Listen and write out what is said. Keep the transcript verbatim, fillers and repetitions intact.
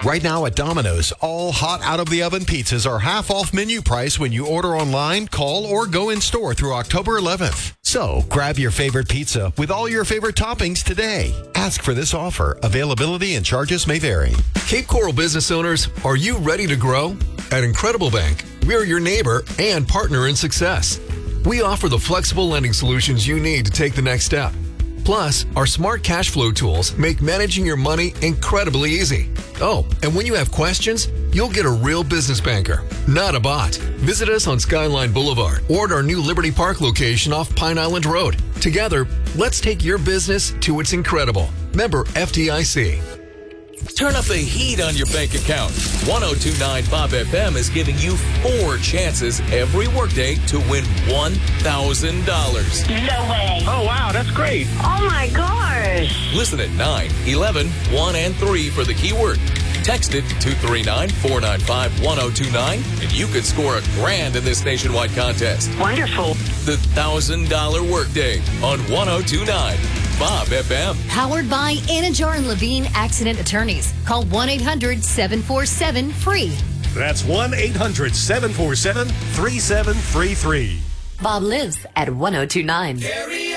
Right now at Domino's, all hot out-of-the-oven pizzas are half off menu price when you order online, call, or go in-store through October eleventh. So, grab your favorite pizza with all your favorite toppings today. Ask for this offer. Availability and charges may vary. Cape Coral business owners, are you ready to grow? At Incredible Bank, we're your neighbor and partner in success. We offer the flexible lending solutions you need to take the next step. Plus, our smart cash flow tools make managing your money incredibly easy. Oh, and when you have questions, you'll get a real business banker, not a bot. Visit us on Skyline Boulevard or at our new Liberty Park location off Pine Island Road. Together, let's take your business to its incredible. Member F D I C. Turn up the heat on your bank account. one oh two point nine Bob F M is giving you four chances every workday to win one thousand dollars. No way. Oh, wow, that's great. Oh, my gosh. Listen at nine, eleven, one, and three for the keyword. Text it to two three nine, four nine five, one oh two nine, and you could score a grand in this nationwide contest. Wonderful. The one thousand dollars workday on one oh two point nine Bob F M. Powered by Anajar and Levine Accident Attorneys. Call one eight hundred seven four seven free. That's one eight hundred seven four seven three seven three three. Bob lives at one oh two nine. Gary